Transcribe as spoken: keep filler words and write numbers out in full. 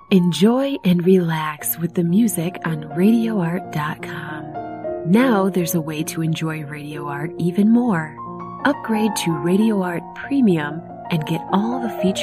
Enjoy and relax with the music on radio art dot com. Now there's a way to enjoy Radio Art even more. Upgrade to Radio Art Premium and get all the features